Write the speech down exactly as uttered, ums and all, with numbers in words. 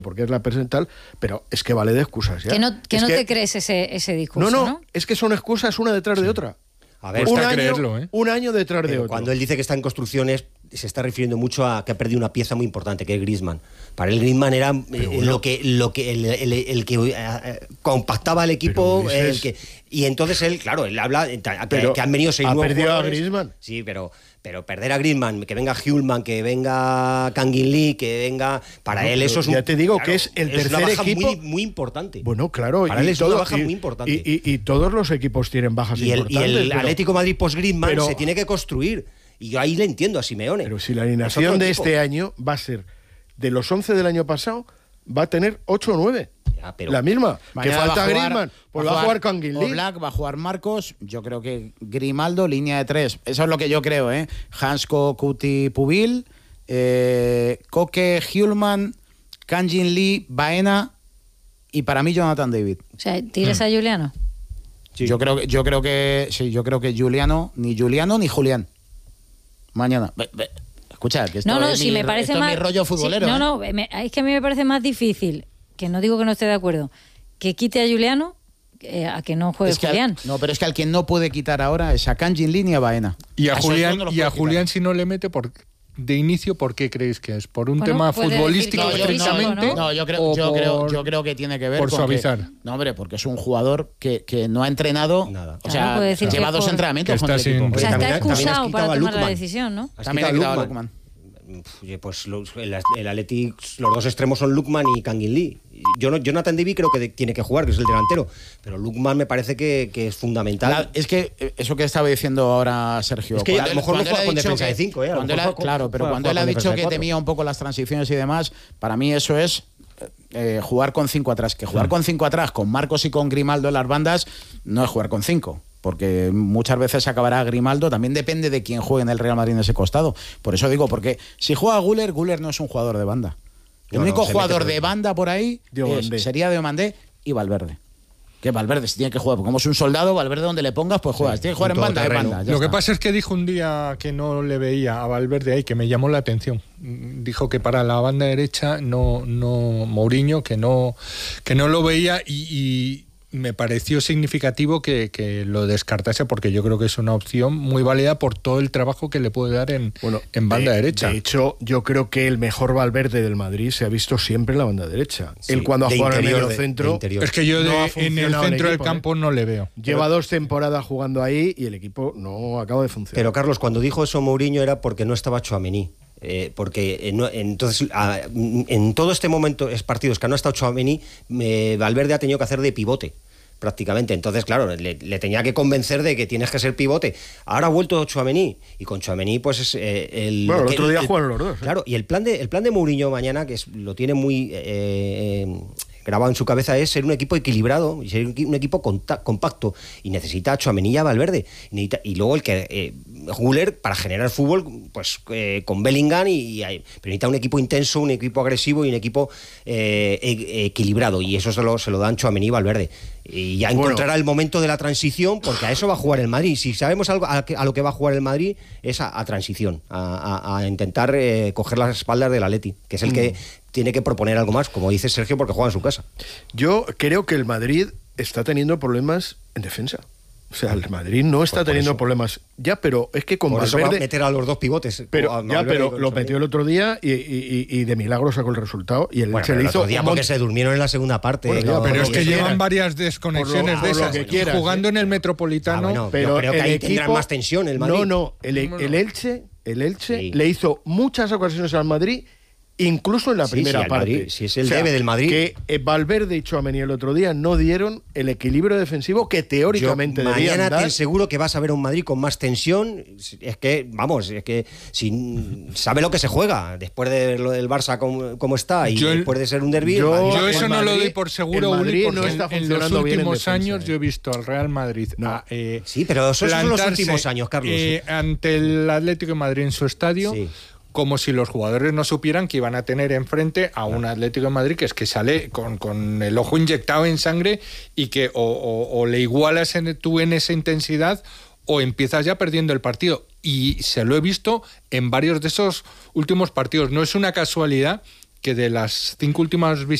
porque es la percental, pero es que vale de excusas ya. Que no, que no que... te crees ese, ese discurso, no, no, ¿no? Es que son excusas una detrás sí. de otra. A ver, un, año, creerlo, ¿eh? un año detrás pero de otro. Cuando él dice que está en construcciones, se está refiriendo mucho a que ha perdido una pieza muy importante, que es Griezmann. Para él Griezmann era eh, bueno, lo que, lo que el, el, el, el que eh, compactaba el equipo, dices... el que, y entonces él, claro, él habla que, que han venido seis ha nuevos perdido jugadores. a Griezmann. Sí, pero pero perder a Griezmann, que venga Hjulman, que venga Kangin Lee, que venga... Para no, él eso es un... Ya te digo claro, que es el es tercer una baja equipo... muy, muy importante. Bueno, claro. Para y él es todo, una baja y, muy importante. Y, y, y todos los equipos tienen bajas y el, importantes. Y el pero, Atlético Madrid post-Griezmann pero, se tiene que construir. Y yo ahí le entiendo a Simeone. Pero si la alineación de este año va a ser de los once del año pasado, va a tener ocho o nueve. Ya, pero la misma. Que falta Griezmann, pues va a jugar con Kangin Lee. Oblak, va a jugar Marcos. Yo creo que Grimaldo, línea de tres. Eso es lo que yo creo, ¿eh? Hansko, Kuti, Pubil, eh, Koke, Hjulman, Kangin Lee, Baena y para mí Jonathan David. O sea, ¿tiras hmm. a Juliano? Sí. Yo creo que yo creo que sí, yo creo que Juliano, ni Juliano ni Julián. Mañana. Be, be, escucha, que esto no, no, es, si mi, me parece esto más, es mi rollo futbolero. Sí, no, ¿eh? no, me, es que a mí me parece más difícil, que no digo que no esté de acuerdo, que quite a Juliano eh, a que no juegue es que Julián. Al, no, pero es que al quien no puede quitar ahora es a Kangin Lee ni a Baena. Y a, a Julián, y a Julián si no le mete por de inicio, ¿por qué creéis que es? ¿Por un bueno, tema futbolístico no, yo, estrictamente? No, no, yo creo, yo creo, yo creo que tiene que ver por con suavizar. Que, no, hombre, porque es un jugador que, que no ha entrenado nada. O sea, claro, no lleva dos por, entrenamientos con el sin, equipo. O sea, está también, excusado también para tomar Lukman. la decisión, ¿no? Has también ha quitado a Lukman. Pues los, el, el Athletic, los dos extremos son Lukman y Kangin Lee. Yo no, Jonathan David creo que de, tiene que jugar, que es el delantero, pero Lukman me parece que, que es fundamental. La, es que eso que estaba diciendo ahora Sergio, es que a lo mejor no juega con defensa que, de cinco, ¿eh? Cuando él ha, claro, pero cuando él ha dicho que temía un poco las transiciones y demás, para mí eso es eh, jugar con cinco atrás. Que jugar sí. con cinco atrás, con Marcos y con Grimaldo en las bandas, no es jugar con cinco. Porque muchas veces acabará Grimaldo, también depende de quién juegue en el Real Madrid en ese costado. Por eso digo, porque si juega Güler, Güler no es un jugador de banda. El no, único no, jugador de banda por ahí es, sería Diomandé y Valverde. Que Valverde si tiene que jugar, porque como es un soldado, Valverde donde le pongas, pues juegas. Sí, tiene que jugar en banda, de banda. Lo está. que pasa es que dijo un día que no le veía a Valverde ahí, que me llamó la atención. Dijo que para la banda derecha no, no Mourinho, que no, que no lo veía y... y me pareció significativo que, que lo descartase porque yo creo que es una opción muy válida por todo el trabajo que le puede dar en, bueno, en banda de, derecha. De hecho, yo creo que el mejor Valverde del Madrid se ha visto siempre en la banda derecha. Sí, Él cuando ha jugado en el medio centro... Es que yo de, no en el centro el equipo, del campo ¿eh? no le veo. Lleva dos temporadas jugando ahí y el equipo no acaba de funcionar. Pero Carlos, cuando dijo eso Mourinho era porque no estaba Tchouaméni. Eh, porque eh, no, entonces a, en todo este momento es partidos que no ha estado Tchouaméni, eh, Valverde ha tenido que hacer de pivote prácticamente, entonces claro, le, le tenía que convencer de que tienes que ser pivote. Ahora ha vuelto Tchouaméni y con Tchouaméni pues es eh, el... Bueno, el que, otro día el, jugaron los dos. ¿eh? Claro, y el plan de el plan de Mourinho mañana, que es, lo tiene muy... Eh, eh, grabado en su cabeza, es ser un equipo equilibrado y ser un equipo compacto, y necesita a Tchouaméni y a Valverde y, necesita, y luego el que eh, Güler para generar fútbol pues eh, con Bellingham y, y pero necesita un equipo intenso, un equipo agresivo y un equipo eh, e- equilibrado, y eso se lo, se lo dan Tchouaméni y Valverde, y ya bueno. encontrará el momento de la transición, porque a eso va a jugar el Madrid. Si sabemos algo a, a lo que va a jugar el Madrid es a, a transición, a, a, a intentar eh, coger las espaldas del Atleti, que es el mm. que tiene que proponer algo más, como dice Sergio, porque juega en su casa. Yo creo que el Madrid está teniendo problemas en defensa. O sea, el Madrid no está pues teniendo eso. problemas. Ya, pero es que con por Valverde... Eso va a meter a los dos pivotes. Pero, a ya, pero lo metió el otro día y, y, y de milagro sacó el resultado. Y el bueno, Elche le hizo... el otro día porque se durmieron en la segunda parte. Bueno, no, ya, pero es que, que llevan quieras. varias desconexiones por lo, de esas. por lo que quieras, jugando ¿eh? en el Metropolitano... Ah, bueno, pero yo creo que ahí equipo, tendrán más tensión el Madrid. No, no. El, el Elche, el Elche sí. le hizo muchas ocasiones al Madrid, incluso en la sí, primera sí, parte. Madrid, si es el o sea, debe del Madrid. Que eh, Valverde y Tchouaméni el otro día no dieron el equilibrio defensivo que teóricamente Yo, debían mañana dar. te aseguro que vas a ver a un Madrid con más tensión. Es que, vamos, es que si, sabe lo que se juega después de lo del Barça como, como está y yo, después de ser un derbi. Yo, yo eso Madrid, no lo doy por seguro, Uli, porque no está en, en los últimos bien en defensa, años eh. yo he visto al Real Madrid no. a, eh, sí, pero esos son los últimos años, Carlos. Eh, ante el Atlético de Madrid en su estadio. Sí. Como si los jugadores no supieran que iban a tener enfrente a un Atlético de Madrid que es que sale con, con el ojo inyectado en sangre y que o, o, o le igualas en, tú en esa intensidad o empiezas ya perdiendo el partido. Y se lo he visto en varios de esos últimos partidos. No es una casualidad que de las cinco últimas